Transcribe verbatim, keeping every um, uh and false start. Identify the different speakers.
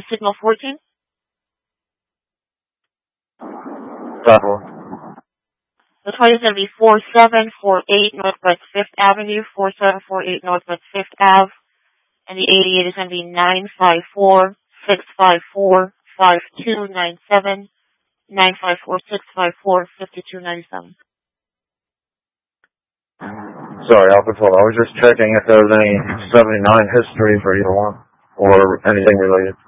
Speaker 1: signal fourteen.
Speaker 2: Bravo.
Speaker 1: The target is going to be four seven four eight Northwest fifth Avenue, four seven four eight Northwest fifth Ave, and the eighty-eight is going to be nine five four six five four five two nine seven, nine five four six five four five two nine seven.
Speaker 2: Sorry, Alpha twelve. I was just checking if there was any seventy-nine history for either one, or anything related.